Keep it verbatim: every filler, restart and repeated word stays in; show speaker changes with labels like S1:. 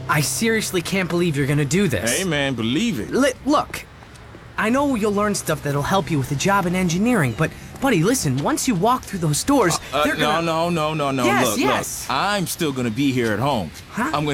S1: I seriously can't believe you're gonna do this.
S2: Hey, man, believe it.
S1: Li- look, I know you'll learn stuff that'll help you with a job in engineering, but, buddy, listen, once you walk through those doors,
S2: Uh,
S1: they're
S2: no,
S1: gonna...
S2: no, no, no, no.
S1: Yes,
S2: look,
S1: yes.
S2: look. I'm still gonna be here at home.
S1: Huh?
S2: I'm